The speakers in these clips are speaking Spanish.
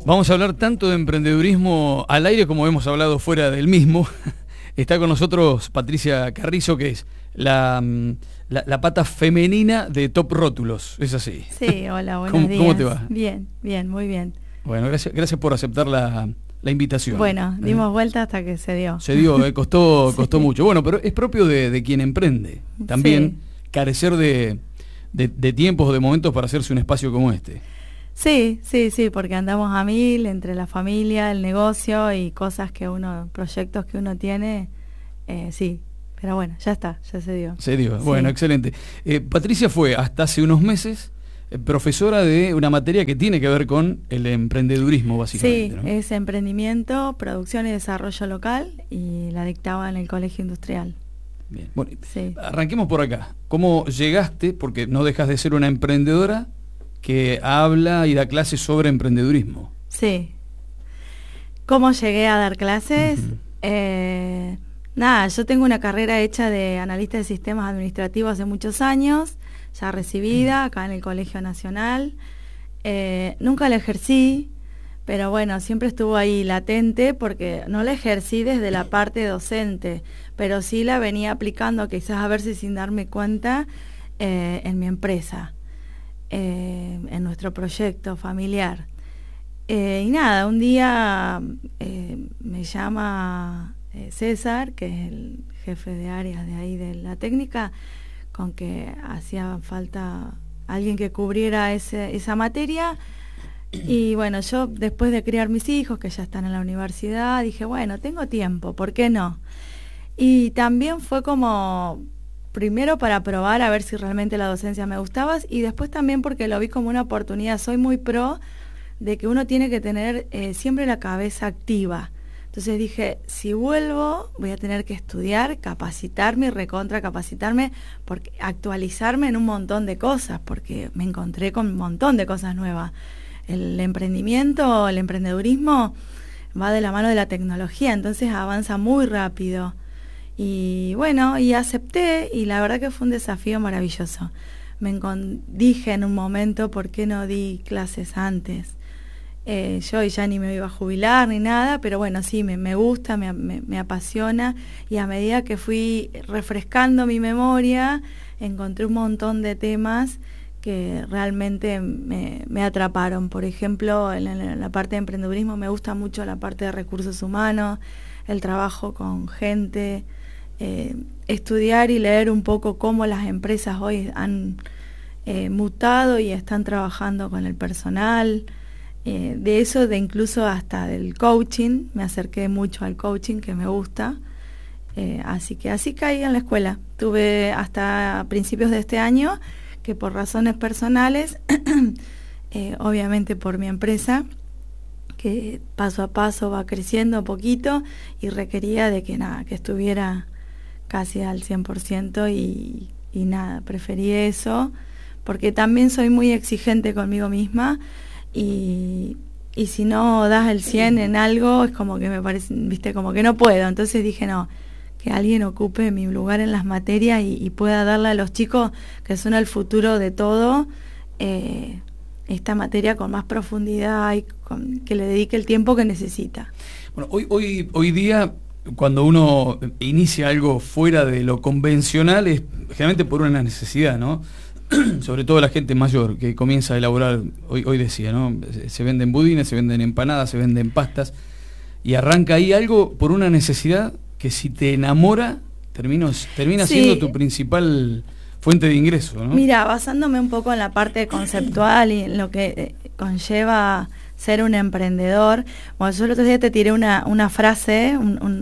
Vamos a hablar tanto de emprendedurismo al aire como hemos hablado fuera del mismo. Está con nosotros Patricia Carrizo, que es la pata femenina de Top Rótulos, ¿es así? Sí, hola, buenos días. ¿Cómo te va? Bien, bien, muy bien. Bueno, gracias por aceptar la invitación. Bueno, dimos vuelta hasta que se dio. Se dio, costó Sí. mucho. Bueno, pero es propio de quien emprende. También Sí. carecer de tiempos o de momentos para hacerse un espacio como este. Sí, porque andamos a mil entre la familia, el negocio y cosas que proyectos que uno tiene, sí. Pero bueno, ya está, ya se dio. Se dio, Sí. bueno, excelente. Patricia fue hasta hace unos meses profesora de una materia que tiene que ver con el emprendedurismo, básicamente. Sí, ¿no? es emprendimiento, producción y desarrollo local y la dictaba en el Colegio Industrial. Bien. Bueno, Sí. arranquemos por acá. ¿Cómo llegaste? Porque no dejas de ser una emprendedora que habla y da clases sobre emprendedurismo. Sí. ¿Cómo llegué a dar clases? Ujú. Nada, yo tengo una carrera hecha de analista de sistemas administrativos hace muchos años, ya recibida acá en el Colegio Nacional. Nunca la ejercí, pero bueno, siempre estuvo ahí latente porque no la ejercí desde la parte docente, pero sí la venía aplicando, quizás a ver si sin darme cuenta, en mi empresa, en nuestro proyecto familiar. Y nada, un día me llama César, que es el jefe de áreas de ahí de la técnica, con que hacía falta alguien que cubriera esa materia. Y bueno, yo después de criar mis hijos, que ya están en la universidad, dije, bueno, tengo tiempo, ¿por qué no? Y también fue como, primero para probar a ver si realmente la docencia me gustaba, y después también porque lo vi como una oportunidad. Soy muy pro de que uno tiene que tener siempre la cabeza activa. Entonces dije, si vuelvo, voy a tener que estudiar, capacitarme y recontra capacitarme, porque actualizarme en un montón de cosas, porque me encontré con un montón de cosas nuevas. El emprendimiento, el emprendedurismo va de la mano de la tecnología, entonces avanza muy rápido. Y bueno, y acepté, y la verdad que fue un desafío maravilloso. Dije en un momento, ¿por qué no di clases antes? Yo ya ni me iba a jubilar ni nada, pero bueno, sí, me gusta, me apasiona, y a medida que fui refrescando mi memoria, encontré un montón de temas que realmente me atraparon. Por ejemplo, en la parte de emprendedurismo me gusta mucho la parte de recursos humanos, el trabajo con gente, estudiar y leer un poco cómo las empresas hoy han mutado y están trabajando con el personal. De eso, de incluso hasta del coaching, me acerqué mucho al coaching, que me gusta. Así caí en la escuela. Tuve hasta principios de este año que por razones personales, obviamente por mi empresa, que paso a paso va creciendo poquito y requería de que estuviera casi al 100% y nada, preferí eso, porque también soy muy exigente conmigo misma. Y si no das el 100 en algo, es como que me parece, viste, como que no puedo. Entonces dije, no, que alguien ocupe mi lugar en las materias y pueda darle a los chicos, que son el futuro de todo, esta materia con más profundidad y que le dedique el tiempo que necesita. Bueno, hoy día, cuando uno inicia algo fuera de lo convencional, es generalmente por una necesidad, ¿no? Sobre todo la gente mayor que comienza a elaborar, hoy decía, ¿no? Se venden budines, se venden empanadas, se venden pastas, y arranca ahí algo por una necesidad que, si te enamora, termina Sí. siendo tu principal fuente de ingreso, ¿no? Mira, basándome un poco en la parte conceptual y en lo que conlleva ser un emprendedor, bueno, yo el otro día te tiré una frase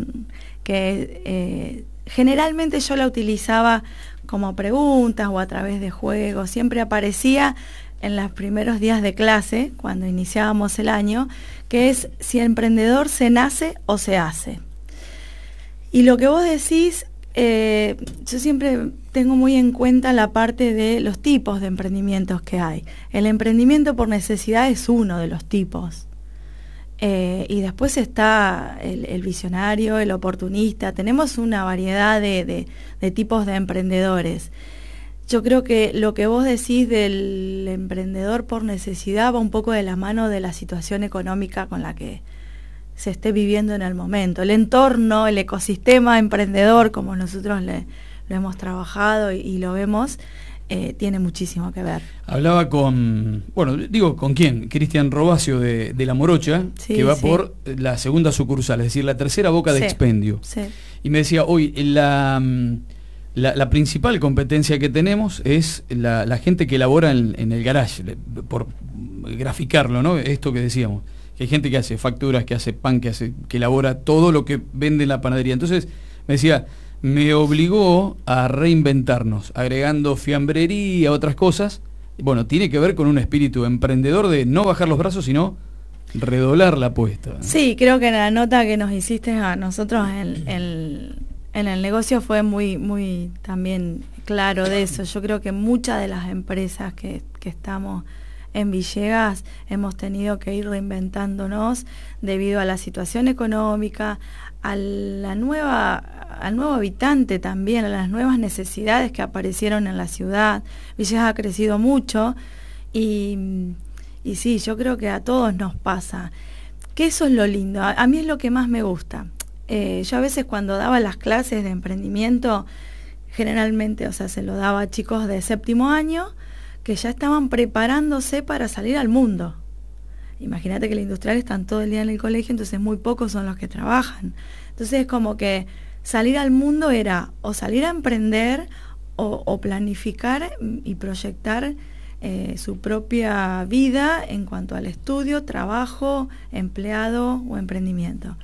que generalmente yo la utilizaba como preguntas o a través de juegos. Siempre aparecía en los primeros días de clase, cuando iniciábamos el año, que es si emprendedor se nace o se hace. Y lo que vos decís, yo siempre tengo muy en cuenta la parte de los tipos de emprendimientos que hay. El emprendimiento por necesidad es uno de los tipos. Y después está el visionario, el oportunista. Tenemos una variedad de tipos de emprendedores. Yo creo que lo que vos decís del emprendedor por necesidad va un poco de la mano de la situación económica con la que se esté viviendo en el momento. El entorno, el ecosistema emprendedor, como nosotros lo hemos trabajado y lo vemos, tiene muchísimo que ver. Hablaba con, ¿con quién? Cristian Robacio de La Morocha, sí, que va sí. por la segunda sucursal, es decir, la tercera boca de Sí, expendio. sí. Y me decía, hoy la principal competencia que tenemos es la gente que elabora en el garage, por graficarlo, ¿no? Esto que decíamos, que hay gente que hace facturas, que hace pan, que elabora todo lo que vende en la panadería. Entonces, me decía, me obligó a reinventarnos, agregando fiambrería, otras cosas. Bueno, tiene que ver con un espíritu emprendedor de no bajar los brazos, sino redoblar la apuesta. Sí, creo que la nota que nos hiciste a nosotros en el negocio fue muy, muy también claro de eso. Yo creo que muchas de las empresas que estamos en Villegas hemos tenido que ir reinventándonos debido a la situación económica, al nuevo habitante también, a las nuevas necesidades que aparecieron en la ciudad. Villegas ha crecido mucho y sí, yo creo que a todos nos pasa. Que eso es lo lindo, a mí es lo que más me gusta. Yo a veces cuando daba las clases de emprendimiento, generalmente, se lo daba a chicos de 7º año que ya estaban preparándose para salir al mundo. Imagínate que los industriales están todo el día en el colegio, entonces muy pocos son los que trabajan. Entonces es como que salir al mundo era o salir a emprender o planificar y proyectar su propia vida en cuanto al estudio, trabajo, empleado o emprendimiento.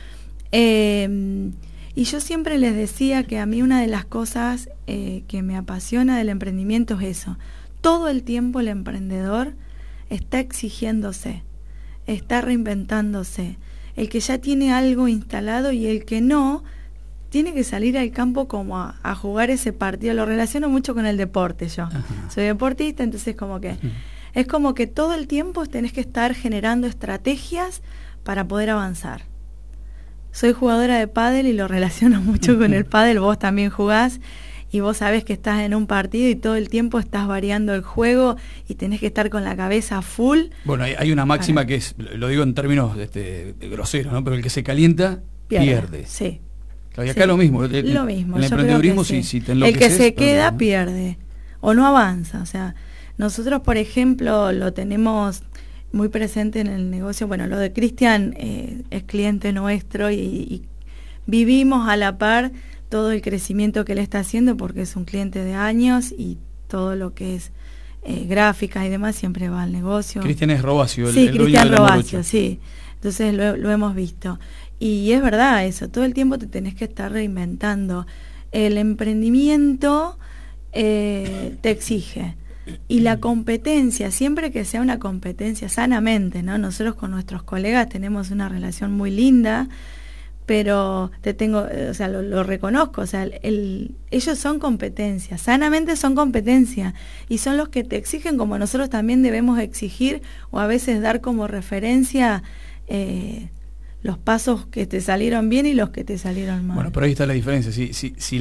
Y yo siempre les decía que a mí una de las cosas que me apasiona del emprendimiento es eso. Todo el tiempo el emprendedor está exigiéndose, está reinventándose. El que ya tiene algo instalado y el que no, tiene que salir al campo como a jugar ese partido. Lo relaciono mucho con el deporte yo. Ajá. Soy deportista, entonces es como que todo el tiempo tenés que estar generando estrategias para poder avanzar. Soy jugadora de pádel y lo relaciono mucho con el pádel. Vos también jugás y vos sabés que estás en un partido y todo el tiempo estás variando el juego y tenés que estar con la cabeza full. Bueno, hay una máxima que es, lo digo en términos groseros, ¿no? Pero el que se calienta pierde. Sí. Y acá lo mismo. Lo mismo. En el emprendedurismo, sí. si te enloqueces, el que se queda pierde o no avanza. O sea, nosotros, por ejemplo, lo tenemos muy presente en el negocio. Bueno, lo de Cristian es cliente nuestro y vivimos a la par todo el crecimiento que él está haciendo porque es un cliente de años y todo lo que es gráficas y demás siempre va al negocio. Cristian es Robacio, sí, el dueño Cristian de La Robacio, Morocha. sí. Entonces lo hemos visto. Y es verdad eso, todo el tiempo te tenés que estar reinventando. El emprendimiento te exige. Y la competencia, siempre que sea una competencia sanamente, ¿no? Nosotros con nuestros colegas tenemos una relación muy linda, pero lo reconozco, ellos son competencia, sanamente son competencia, y son los que te exigen como nosotros también debemos exigir o a veces dar como referencia los pasos que te salieron bien y los que te salieron mal. Bueno, por ahí está la diferencia, si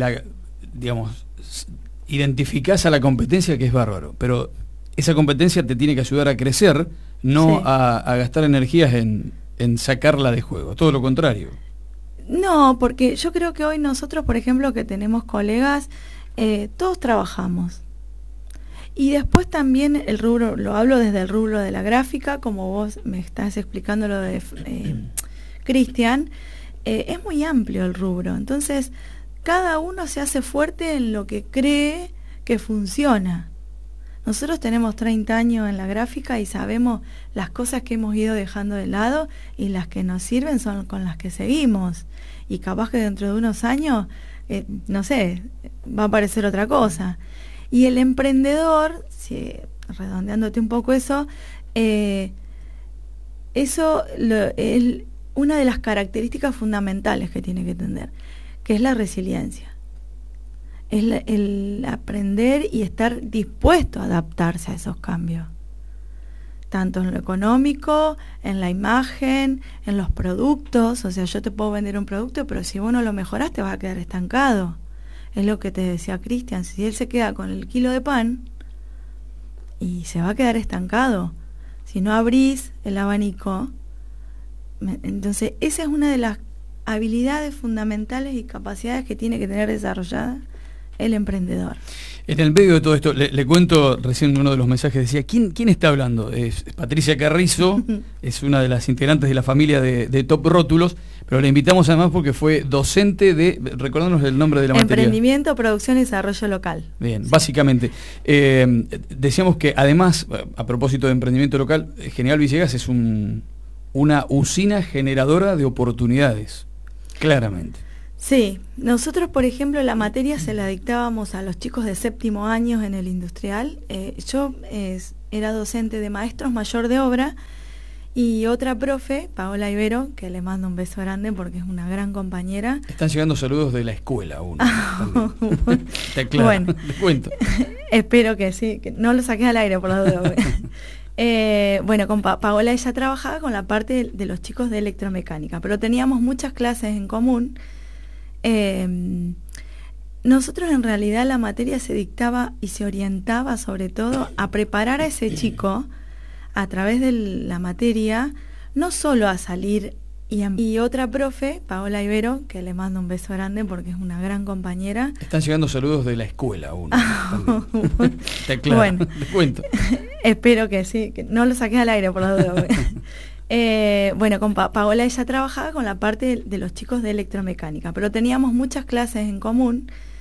identificás a la competencia, que es bárbaro, pero esa competencia te tiene que ayudar a crecer, no sí. a gastar energías en sacarla de juego, todo lo contrario. No, porque yo creo que hoy nosotros, por ejemplo, que tenemos colegas, todos trabajamos. Y después también el rubro, lo hablo desde el rubro de la gráfica, como vos me estás explicando lo de Cristian, es muy amplio el rubro. Entonces, cada uno se hace fuerte en lo que cree que funciona. Nosotros tenemos 30 años en la gráfica y sabemos las cosas que hemos ido dejando de lado y las que nos sirven son con las que seguimos. Y capaz que dentro de unos años, no sé, va a aparecer otra cosa. Y el emprendedor, redondeándote un poco eso, es una de las características fundamentales que tiene que tener, que es la resiliencia. Es el aprender y estar dispuesto a adaptarse a esos cambios, tanto en lo económico, en la imagen, en los productos. O sea, yo te puedo vender un producto, pero si vos no lo mejorás te vas a quedar estancado. es lo que te decía Cristian, si él se queda con el kilo de pan y se va a quedar estancado. Si no abrís el abanico, entonces esa es una de las habilidades fundamentales y capacidades que tiene que tener desarrollada el emprendedor. En el medio de todo esto, le cuento, recién uno de los mensajes decía, ¿quién está hablando? Es Patricia Carrizo, es una de las integrantes de la familia de Top Rótulos, pero la invitamos además porque fue docente de, recordándonos el nombre de la materia. Emprendimiento, producción y desarrollo local. Bien, sí. Básicamente. Decíamos que además, a propósito de emprendimiento local, General Villegas es una usina generadora de oportunidades, claramente. Sí, nosotros por ejemplo la materia se la dictábamos a los chicos de 7º año en el industrial. Yo era docente de maestros mayor de obra y otra profe, Paola Ibero, que le mando un beso grande porque es una gran compañera. Están llegando saludos de la escuela uno. Está claro, bueno, te cuento. Espero que sí, que no lo saqué al aire por la duda. Bueno, con Paola ella trabajaba con la parte de los chicos de electromecánica, pero teníamos muchas clases en común. Nosotros en realidad la materia se dictaba y se orientaba sobre todo a preparar a ese chico a través de la materia, no solo a salir y otra profe, Paola Ibero, que le mando un beso grande porque es una gran compañera. Están llegando saludos de la escuela uno. Está claro, bueno, te cuento. Espero que sí, que no lo saqué al aire por la duda. Bueno, con Paola ella trabajaba con la parte de los chicos de electromecánica, pero teníamos muchas clases en común.